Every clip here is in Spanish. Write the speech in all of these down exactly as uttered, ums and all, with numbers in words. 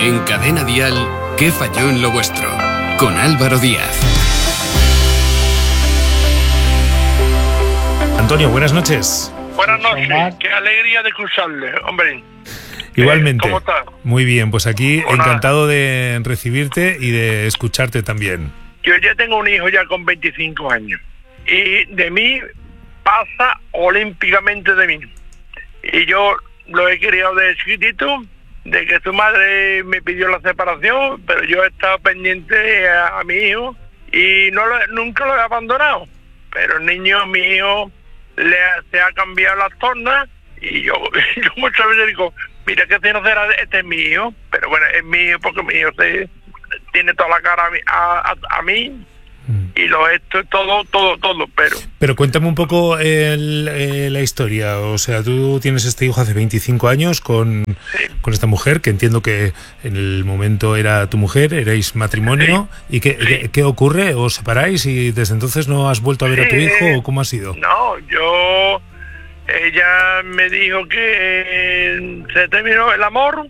En Cadena Dial, ¿qué falló en lo vuestro? Con Álvaro Díaz. Antonio, buenas noches. Buenas noches, qué alegría de cruzarle, hombre. Igualmente. ¿Cómo estás? Muy bien, pues aquí Hola. Encantado de recibirte y de escucharte también. Yo ya tengo un hijo ya con veinticinco años y de mí pasa olímpicamente de mí. Y yo lo he criado de chiquitito, de que su madre me pidió la separación, pero yo he estado pendiente a, a mi hijo y no lo, nunca lo he abandonado. Pero el niño mío le ha, se ha cambiado las tornas y yo, yo muchas veces digo, mira que tiene será, este es mi hijo, pero bueno, es mi hijo porque mi hijo se, tiene toda la cara a mí, a, a, a mí y lo esto, todo, todo, todo, pero... Pero cuéntame un poco el, eh, la historia, o sea, tú tienes este hijo hace veinticinco años con, Sí. con esta mujer, que entiendo que en el momento era tu mujer, erais matrimonio, Sí. ¿y qué, Sí. qué, qué ocurre? ¿Os separáis y desde entonces no has vuelto a ver a tu Sí. hijo o cómo ha sido? No, yo... Ella me dijo que eh, se terminó el amor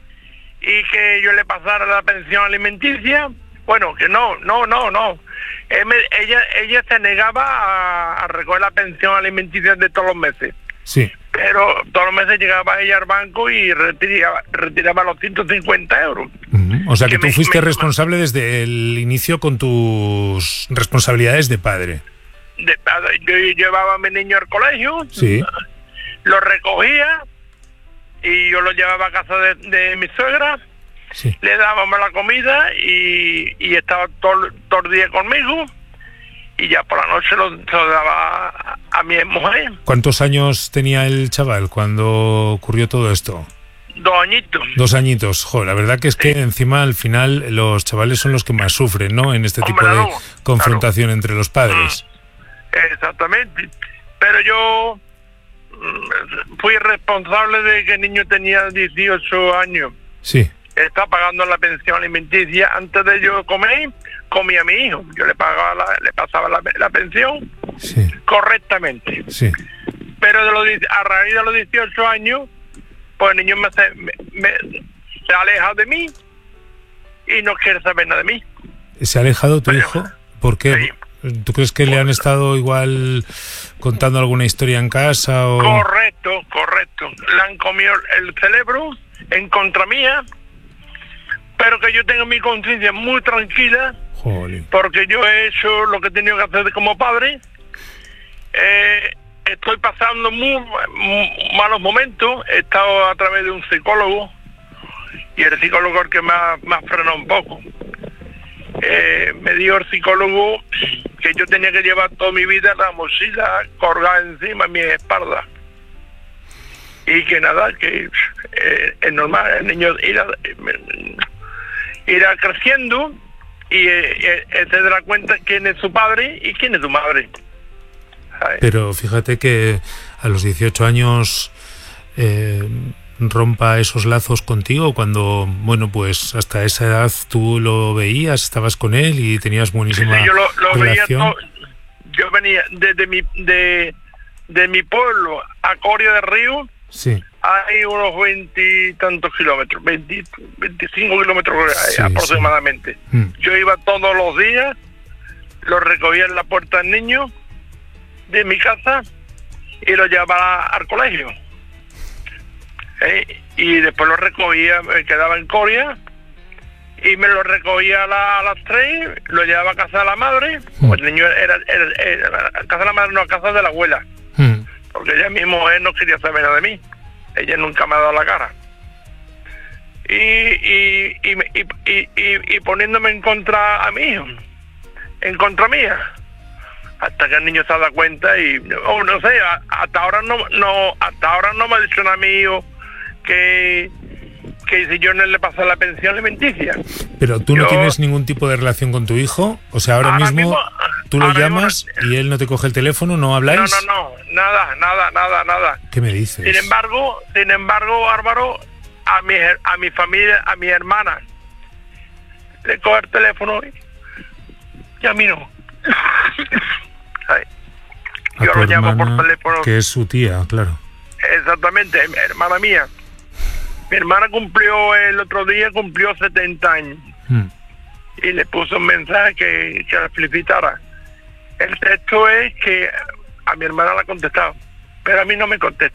y que yo le pasara la pensión alimenticia. Bueno, que no, no, no, no. Él me- ella ella se negaba a, a recoger la pensión alimenticia de todos los meses. Sí. Pero todos los meses llegaba ella al banco y retiraba, retiraba los ciento cincuenta euros. Ujú. O sea que Que tú me- fuiste me- responsable desde el inicio con tus responsabilidades de padre. De- yo llevaba a mi niño al colegio, Sí. lo recogía y yo lo llevaba a casa de, de mi suegra. Sí. Le dábamos la comida y, y estaba todo, todo el día conmigo y ya por la noche lo, se lo daba a, a mi mujer. ¿Cuántos años tenía el chaval cuando ocurrió todo esto? Dos añitos. Dos añitos. Jo, la verdad que es que encima al final los chavales son los que más sufren, ¿no? En este tipo Hombre, de claro, confrontación entre los padres. Exactamente. Pero yo mm, fui responsable de que el niño tenía dieciocho años. Sí. Está pagando la pensión alimenticia. Antes de yo comer, comía a mi hijo. Yo le pagaba la, le pasaba la, la pensión Sí. correctamente. Sí. Pero de los, die- a raíz de los dieciocho años, pues el niño me, se- me- me- se aleja de mí y no quiere saber nada de mí. ¿Se ha alejado tu Pero- hijo? ¿Por qué? ¿Tú crees que le han estado igual contando alguna historia en casa o...? Correcto, correcto. Le han comido el cerebro en contra mía, pero que yo tengo mi conciencia muy tranquila Jolín. porque yo he hecho lo que he tenido que hacer como padre. Eh, estoy pasando muy, muy malos momentos. He estado a través de un psicólogo y el psicólogo es el que me ha, me ha frenado un poco. Eh, me dijo el psicólogo que yo tenía que llevar toda mi vida la mochila colgada encima de mi espalda y que nada, que eh, es normal, el niño irá, irá creciendo y eh, eh, se dará cuenta quién es su padre y quién es su madre. ¿Sabes? Pero fíjate que a los dieciocho años eh, rompa esos lazos contigo cuando, bueno, pues hasta esa edad tú lo veías, estabas con él y tenías buenísima Sí, yo lo, lo veía relación. todo. Yo venía desde mi de, de mi pueblo a Coria del Río. Sí. Hay unos veintitantos kilómetros, veinte, veinticinco kilómetros Sí, aproximadamente. sí. Mm. Yo iba todos los días, lo recogía en la puerta del niño de mi casa y lo llevaba al colegio. ¿Eh? Y después lo recogía, me quedaba en Coria y me lo recogía a, la- a las tres, lo llevaba a casa de la madre. Mm. Pues el niño era, era, era a casa de la madre, no a casa de la abuela. Mm. Porque ella mi mujer no quería saber nada de mí. Ella nunca me ha dado la cara. Y, y, y, me- y, y, y, y poniéndome en contra a mi hijo, en contra mía, hasta que el niño se da cuenta y oh, no sé, a- hasta ahora no, no, hasta ahora no me ha dicho nada a mi hijo que, que si yo no le paso la pensión alimenticia. Pero tú no Yo- tienes ningún tipo de relación con tu hijo, o sea, ahora, Ahora mismo, mismo- tú lo ahora mismo llamas no- y él no te coge el teléfono, ¿no habláis? No, no, no, nada, nada, nada, nada. ¿Qué me dices? Sin embargo, sin embargo, Álvaro, a mi a mi familia, a mi hermana, le coge el teléfono y, y a mí no. Ay, A yo tu lo llamo por hermana, teléfono. que es su tía, claro. Exactamente, hermana mía. Mi hermana cumplió el otro día, cumplió setenta años. Mm. Y le puso un mensaje que, que la felicitara. El texto es que a mi hermana la ha contestado, pero a mí no me contesta.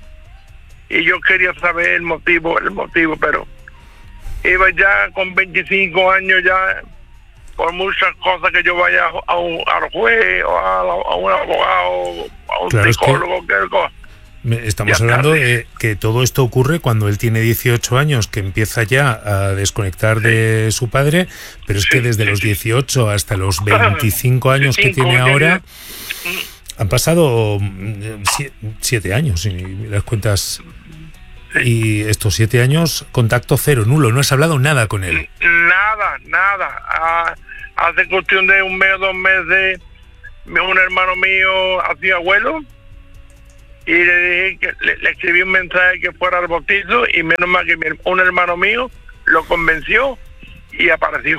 Y yo quería saber el motivo, el motivo, pero iba ya con veinticinco años ya, por muchas cosas que yo vaya a un, al juez o a, a un abogado, a un claro, psicólogo, es que... cualquier cosa. Estamos hablando de que todo esto ocurre cuando él tiene dieciocho años, que empieza ya a desconectar sí. de su padre, pero es sí, que desde sí, los dieciocho hasta los veinticinco años que tiene ahora, han pasado siete años, si las cuentas, sí. y estos siete años, contacto cero, nulo, no has hablado nada con él. Nada, nada. Hace cuestión de un mes o dos meses, un hermano mío hacía abuelo, y le dije que le, le escribí un mensaje que fuera al bautizo, y menos mal que mi, un hermano mío lo convenció y apareció.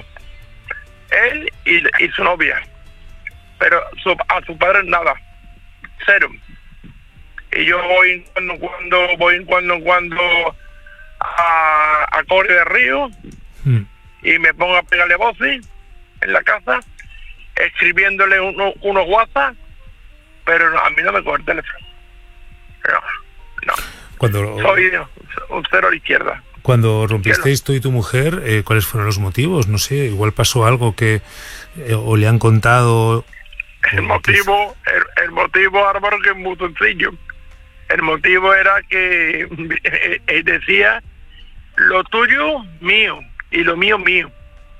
Él y, y su novia. Pero su, a su padre nada. Cero. Y yo voy en cuando, cuando voy en cuando en cuando a, a Coria del Río mm. y me pongo a pegarle voces en la casa, escribiéndole uno, unos WhatsApp, pero no, a mí no me coge el teléfono. No, no. Cuando, Soy un cero a la izquierda. Cuando rompisteis tú y tu mujer, eh, ¿cuáles fueron los motivos? No sé, igual pasó algo que eh, o le han contado. El motivo, el, el motivo, Álvaro, que es muy sencillo. El motivo era que él decía, lo tuyo, mío, y lo mío, mío.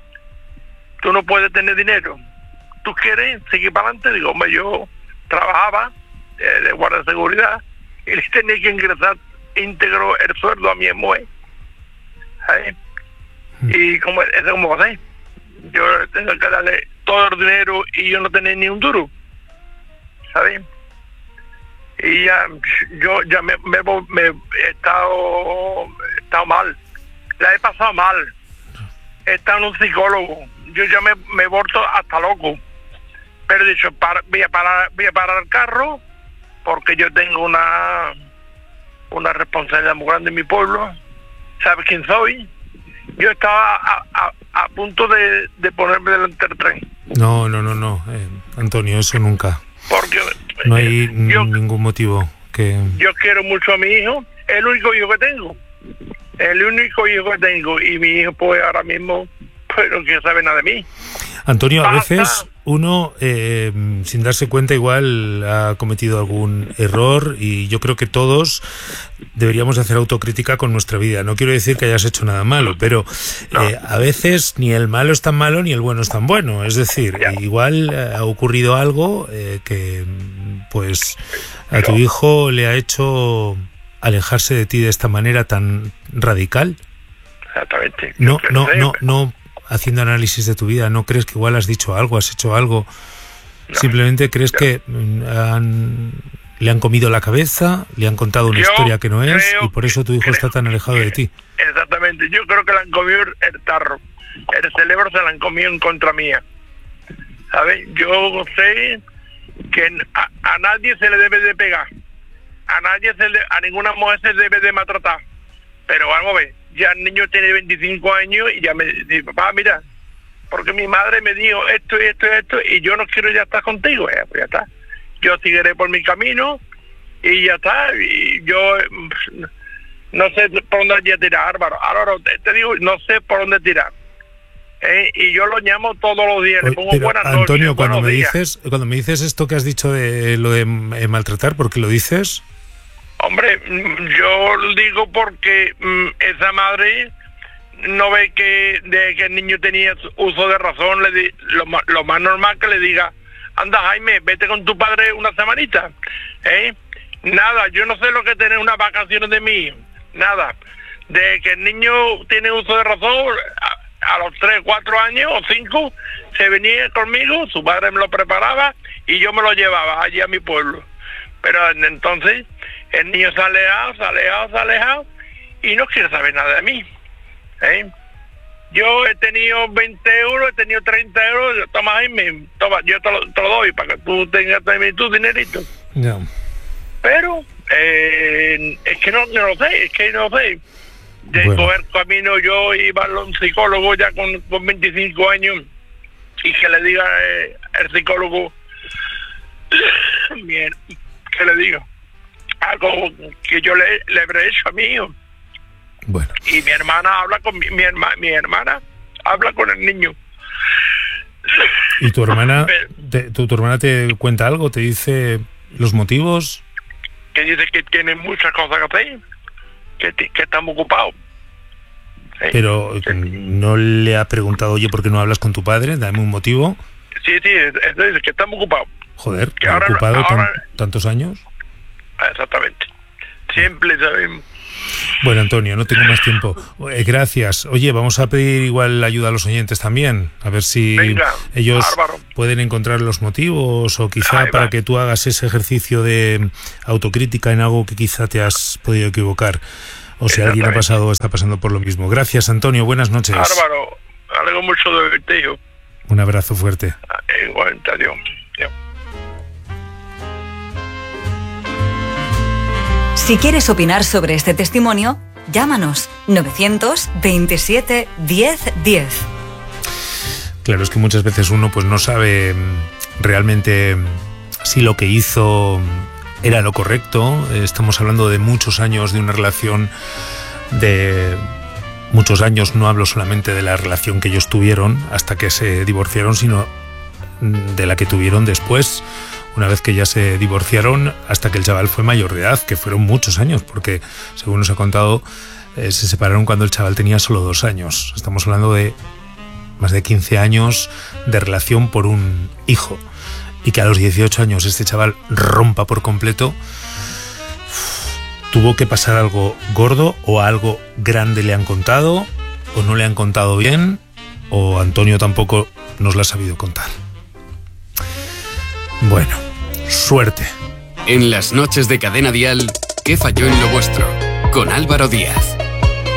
Tú no puedes tener dinero. ¿Tú quieres seguir para adelante? Digo, hombre, yo trabajaba eh, de guardia de seguridad, y le tenía que ingresar íntegro el sueldo a mi mujer. ¿Sabes? Mm. Y como eso como va a ser. Yo tengo que darle todo el dinero y yo no tenía ni un duro. ¿Sabes? Y ya yo ya me, me, me he estado he estado mal. La he pasado mal. He estado en un psicólogo. Yo ya me, me he vuelto hasta loco. Pero he dicho, para, voy a parar, voy a parar el carro, porque yo tengo una una responsabilidad muy grande en mi pueblo. ¿Sabes quién soy? Yo estaba a, a, a punto de, de ponerme delante del tren. No, no, no, no, eh, Antonio, eso nunca. Porque no hay eh, yo, ningún motivo que... Yo quiero mucho a mi hijo, es el único hijo que tengo. El único hijo que tengo. Y mi hijo, pues, ahora mismo, pues, no quiere saber nada de mí. Antonio, a veces uno, eh, sin darse cuenta, igual ha cometido algún error, y yo creo que todos deberíamos hacer autocrítica con nuestra vida. No quiero decir que hayas hecho nada malo, pero eh, a veces ni el malo es tan malo ni el bueno es tan bueno. Es decir, igual ha ocurrido algo eh, que pues a tu hijo le ha hecho alejarse de ti de esta manera tan radical. Exactamente. No, no, no, no. Haciendo análisis de tu vida, ¿no crees que igual has dicho algo, has hecho algo? No, Simplemente crees no. que han, le han comido la cabeza, le han contado una yo historia que no es, y por eso tu hijo creo, está tan alejado de ti. Exactamente, yo creo que le han comido el tarro, el cerebro se lo han comido en contra mía. ¿Sabes? Yo sé que a, a nadie se le debe de pegar, a nadie se le, a ninguna mujer se debe de maltratar, pero vamos a ver. Ya el niño tiene veinticinco años y ya me dice, papá, mira, porque mi madre me dijo esto y esto y esto, y yo no quiero ya estar contigo. Eh, pues ya está. Yo seguiré por mi camino y ya está. Y yo no sé por dónde voy a tirar, Álvaro. Álvaro, te, te digo, no sé por dónde tirar. Eh, y yo lo llamo todos los días, le pongo Pero, buenas noches. Antonio, cuando me días. dices, cuando me dices esto que has dicho de lo de eh, maltratar, ¿por qué lo dices? Hombre, yo digo porque mmm, esa madre no ve que de que el niño tenía uso de razón, le di, lo, lo más normal que le diga, anda Jaime, vete con tu padre una semanita. ¿Eh? Nada, yo no sé lo que es tener unas vacaciones de mí, nada. De que el niño tiene uso de razón, a, a los tres, cuatro años o cinco, se venía conmigo, su padre me lo preparaba y yo me lo llevaba allí a mi pueblo. Pero entonces el niño se ha alejado, se ha alejado, se ha alejado y no quiere saber nada de mí. ¿Eh? Yo he tenido veinte euros, he tenido treinta euros, toma Jaime, toma, yo te lo, te lo doy para que tú tengas también tu dinerito. No. Pero eh, es que no, no lo sé, es que no sé. de Bueno. coger camino. Yo iba a un psicólogo ya con, con veinticinco años y que le diga eh, el psicólogo, bien, que le diga algo que yo le, le habré hecho a mí. Bueno. Y mi hermana habla con mi, mi, herma, mi hermana habla con el niño. ¿Y tu hermana, te, tu, tu hermana te cuenta algo? ¿Te dice los motivos? Que dice que tiene muchas cosas que hacer, que, que estamos ocupados. Sí. Pero no le ha preguntado, oye, ¿por qué no hablas con tu padre? Dame un motivo. Sí, sí, es que estamos ocupados. Joder, que ahora, ocupado ahora, tan, tantos años. Exactamente. Siempre sabemos. Bueno, Antonio, no tengo más tiempo. Eh, gracias. Oye, vamos a pedir igual ayuda a los oyentes también, a ver si Venga, ellos Álvaro. pueden encontrar los motivos o quizá Ahí para va. que tú hagas ese ejercicio de autocrítica en algo que quizá te has podido equivocar. O si alguien ha pasado o está pasando por lo mismo. Gracias, Antonio. Buenas noches. Álvaro, alegro mucho de verte, hijo. Un abrazo fuerte. Igual, adiós. Adiós. Si quieres opinar sobre este testimonio, llámanos novecientos veintisiete diez diez. Claro, es que muchas veces uno pues no sabe realmente si lo que hizo era lo correcto. Estamos hablando de muchos años de una relación de muchos años, no hablo solamente de la relación que ellos tuvieron hasta que se divorciaron, sino de la que tuvieron después, una vez que ya se divorciaron, hasta que el chaval fue mayor de edad, que fueron muchos años, porque según nos ha contado, eh, se separaron cuando el chaval tenía solo dos años. Estamos hablando de más de quince años de relación por un hijo. Y que a los dieciocho años este chaval rompa por completo, tuvo que pasar algo gordo o algo grande le han contado, o no le han contado bien, o Antonio tampoco nos lo ha sabido contar. Bueno, suerte. En las noches de Cadena Dial, ¿qué falló en lo vuestro? Con Álvaro Díaz.